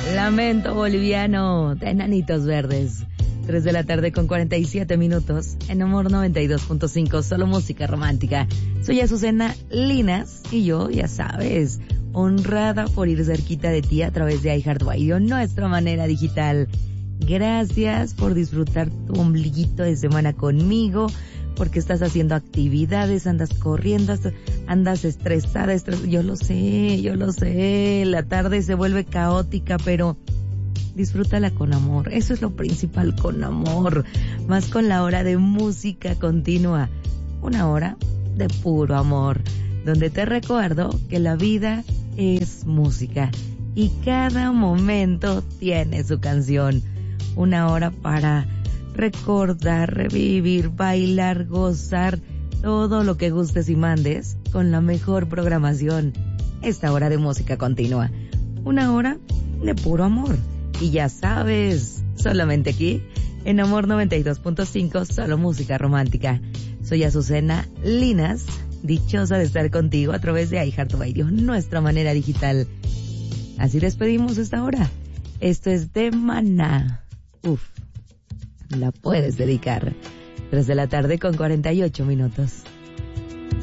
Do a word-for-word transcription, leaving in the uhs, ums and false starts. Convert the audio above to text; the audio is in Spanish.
Lamento boliviano de Enanitos Verdes. tres de la tarde con cuarenta y siete minutos en Amor noventa y dos punto cinco, solo música romántica. Soy Azucena Linas y yo, ya sabes, honrada por ir cerquita de ti a través de iHeartRadio, nuestra manera digital. Gracias por disfrutar tu ombliguito de semana conmigo, porque estás haciendo actividades, andas corriendo, andas estresada, estres... yo lo sé, yo lo sé, la tarde se vuelve caótica, pero disfrútala con amor, eso es lo principal, con amor, más con la hora de música continua, una hora de puro amor, donde te recuerdo que la vida es música y cada momento tiene su canción, una hora para recordar, revivir, bailar, gozar, todo lo que gustes y mandes con la mejor programación. Esta hora de música continua, una hora de puro amor. Y ya sabes, solamente aquí, en Amor noventa y dos punto cinco, solo música romántica. Soy Azucena Linas, dichosa de estar contigo a través de iHeartRadio, nuestra manera digital. Así despedimos esta hora. Esto es de Maná. Uf. La puedes dedicar. tres de la tarde con cuarenta y ocho minutos.